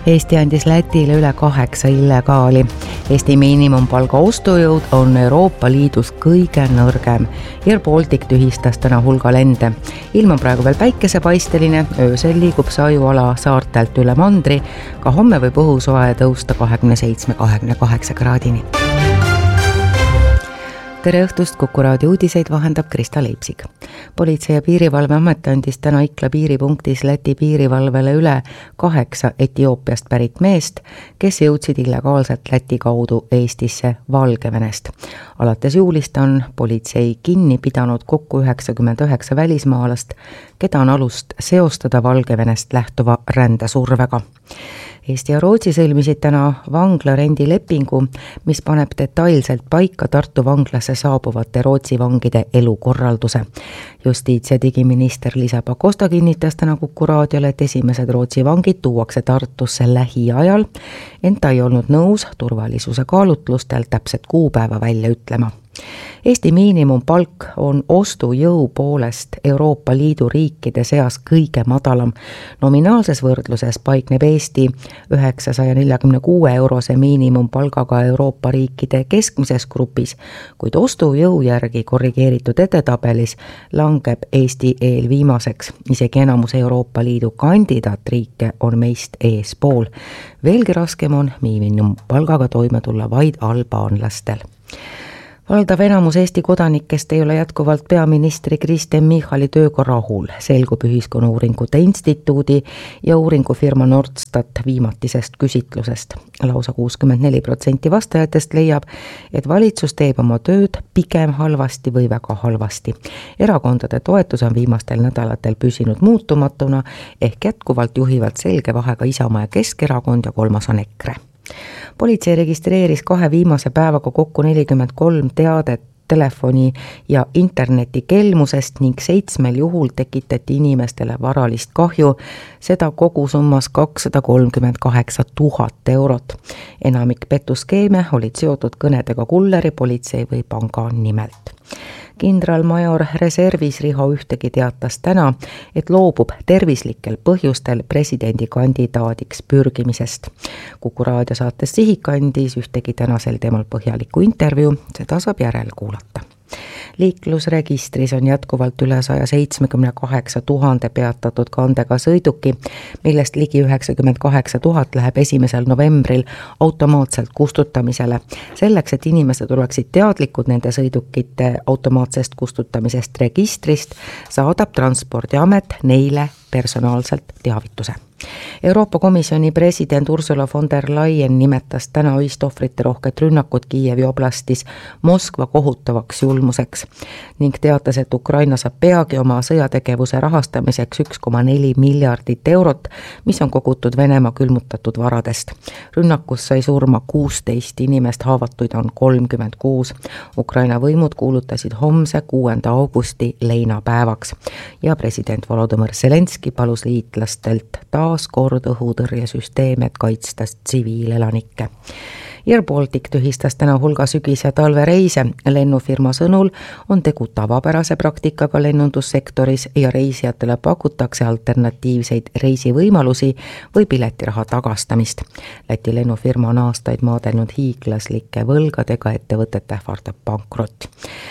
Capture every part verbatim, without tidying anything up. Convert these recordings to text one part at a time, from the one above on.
Eesti andis Lätile üle kaheksa illegaali. Eesti miinimumpalga ostujõud on Euroopa Liidus kõige nõrgem. Air Baltic tühistas täna hulga lende. Ilm on praegu veel päikesepaisteline, öösel liigub sajuala saartelt üle mandri, ka homme võib õhusoe tõusta kahekümne seitsme kahekümne kaheksa kraadini. Tere õhtust, Kuku raadio uudiseid vahendab Krista Leipsig. Politsei- ja piirivalveamet andis täna Ikla piiripunktis Läti piirivalvele üle kaheksa Etioopiast pärit meest, kes jõudsid illegaalselt Läti kaudu Eestisse Valgevenest. Alates juulist on politsei kinni pidanud kokku üheksakümmend üheksa välismaalast, keda on alust seostada Valgevenest lähtuva rändesurvega. Eesti ja Rootsi sõlmisid täna vanglarendi lepingu, mis paneb detailselt paika Tartu vanglasse saabuvate Rootsi vangide elukorralduse. Justiits- ja digiminister Liisa Pakosta kinnitas täna Kuku raadiole, et esimesed Rootsi vangid tuuakse Tartusse lähiajal, ent ta ei olnud nõus turvalisuse kaalutlustel täpset kuupäeva välja ütlema. Eesti miinimumpalk on ostujõu poolest Euroopa Liidu riikide seas kõige madalam. Nominaalses võrdluses paikneb Eesti üheksasaja neljakümne kuue eurose miinimumpalgaga Euroopa riikide keskmises grupis, kuid ostujõu järgi korrigeeritud edetabelis langeb Eesti eelviimaseks. Isegi enamus Euroopa Liidu kandidaatriike on meist eespool. Veelgi raskem on miinimumpalgaga toime tulla vaid albaanlastel. Valdav enamus Eesti kodanikest ei ole jätkuvalt peaministri Kristen Michali tööga rahul, selgub Ühiskonnauuringute Instituudi ja uuringufirma Nordstat viimatisest küsitlusest. Lausa kuuskümmend neli protsenti vastajatest leiab, et valitsus teeb oma tööd pigem halvasti või väga halvasti. Erakondade toetus on viimastel nädalatel püsinud muutumatuna, ehk jätkuvalt juhivad selge vahega Isamaa ja Keskerakond ja kolmas on EKRE. Politsei registreeris kahe viimase päevaga kokku nelikümmend kolm teadet telefoni ja interneti kelmusest ning seitsmel juhul tekitati inimestele varalist kahju, seda kogusummas kakssada kolmkümmend kaheksa tuhat eurot. Enamik petuskeeme olid seotud kõnedega kulleri, politsei või panga nimelt. Kindralmajor reservis Riho Ühtegi teatas täna, et loobub tervislikel põhjustel presidendikandidaadiks pürgimisest. Kuku raadio saates Sihik andis Ühtegi tänasel teemal põhjaliku intervjuu, seda saab järel kuulata. Liiklusregistris on jätkuvalt üle saja seitsmekümne kaheksa tuhande peatatud kandega sõiduki, millest ligi üheksakümmend kaheksa tuhat läheb esimesel novembril automaatselt kustutamisele. Selleks, et inimesed oleksid teadlikud nende sõidukite automaatsest kustutamisest registrist, saadab Transpordiamet neile personaalselt teavituse. Euroopa Komisjoni president Ursula von der Leyen nimetas täna öist ohvrite rohket rünnakut Kiievi oblastis Moskva kohutavaks julmuseks ning teatas, et Ukraina saab peagi oma sõjategevuse rahastamiseks üks koma neli miljardit eurot, mis on kogutud Venemaa külmutatud varadest. Rünnakus sai surma kuusteist inimest, haavatuid on kolmkümmend kuus. Ukraina võimud kuulutasid homse kuuenda augusti leinapäevaks ja president Volodõmõr Zelenski palus liitlastelt taas kord õhutõrjesüsteem, et kaitsta tsiviilelanikke. Air Baltic tühistas täna hulga sügis- ja talvereise. Lennufirma sõnul on tegu tavapärase praktikaga lennundussektoris ja reisijatele pakutakse alternatiivseid reisivõimalusi või piletiraha tagastamist. Läti lennufirma on aastaid maadelnud hiiglaslike võlgadega, ettevõtete ähvardab pankrot.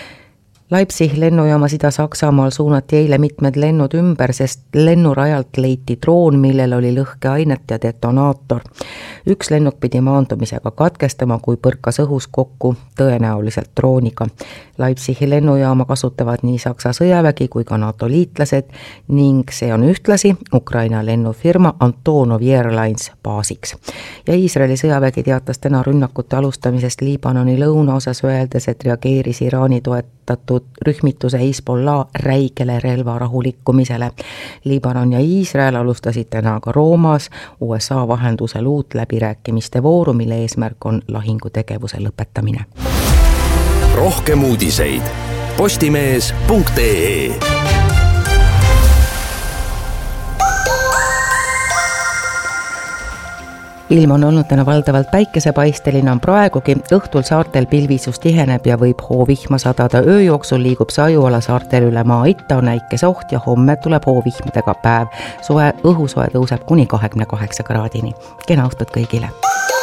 Leipzig lennujaamas Ida-Saksamaal suunati eile mitmed lennud ümber, sest lennurajalt leiti droon, millel oli lõhkeainet ja detonaator. Üks lennuk pidi maandumisega katkestama, kui põrkas õhus kokku tõenäoliselt drooniga. Leipzigi lennujaama kasutavad nii Saksa sõjavägi kui ka NATO liitlased ning see on ühtlasi Ukraina lennufirma Antonov Airlines baasiks. Ja Iisraeli sõjavägi teatas täna rünnakute alustamisest Liibanoni lõunaosas, öeldes, et reageeris Iraani toetatud rühmituse Hezbollah räigele relva rahulikkumisele. Liibanon ja Iisrael alustasid täna ka Roomas U S A vahendusel uut läbirääkimiste vooru, mille eesmärk on lahingutegevuse lõpetamine. Rohkem uudiseid postimees punkt ee. ilm on olnud täna valdavalt päikesepaisteline on praegugi, õhtul saartel pilvisus tiheneb ja võib hoovihma sadada. Öö jooksul liigub see ajuala saartel üle maa itta, on äikeseoht ja homme tuleb hoovihmidega päev. Soe, õhusoe tõuseb kuni kahekümne kaheksa kraadini. Kena õhtut kõigile!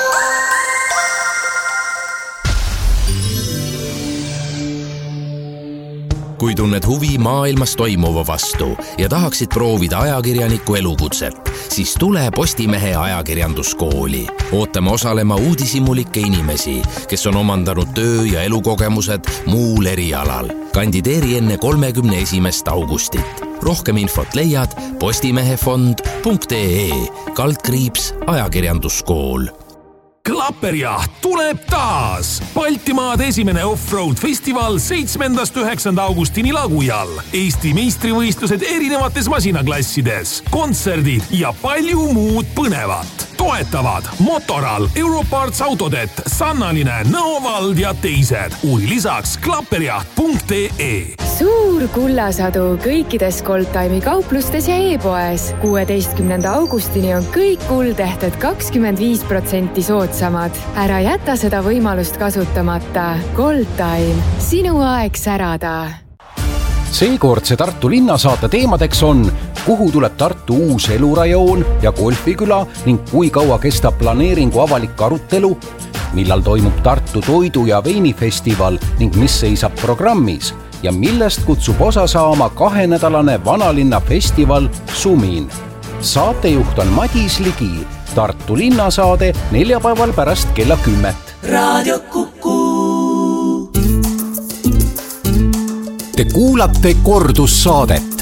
Kui tunned huvi maailmas toimuva vastu ja tahaksid proovida ajakirjaniku elukutset, siis tule Postimehe ajakirjanduskooli. Ootame osalema uudishimulikke inimesi, kes on omandanud töö- ja elukogemused muul erialal. Kandideeri enne kolmekümne esimest augustit. Rohkem infot leiad postimehefond punkt ee kaldkriips ajakirjanduskool. Klapperjaht tuleb taas! Baltimaade esimene off-road festival seitsmendast üheksanda augustini Lagujal. Eesti meistrivõistlused erinevates masinaklassides, kontserdid ja palju muud põnevat. Toetavad Motoral, Europarts Autodet, Sannaline, Nõovald ja teised. Uuri lisaks klapperjaht punkt ee. Suur kullasadu kõikides Goldtime'i kauplustes ja e-poes. kuueteistkümnenda augustini on kõik kuldehted kakskümmend viis protsenti soodsamad. Ära jäta seda võimalust kasutamata. Goldtime. Sinu aeg särada. Seekordse Tartu linnasaate teemadeks on, kuhu tuleb Tartu uus elurajoon ja golfiküla ning kui kaua kestab planeeringu avalik arutelu, millal toimub Tartu toidu- ja veinifestival ning mis seisab programmis ja millest kutsub osa saama kahenädalane vanalinna festival Sumin. Saatejuht on Madis Ligi. Tartu linnasaade neljapäeval pärast kella kümmet. Raadio Kuku. Te kuulate kordussaadet.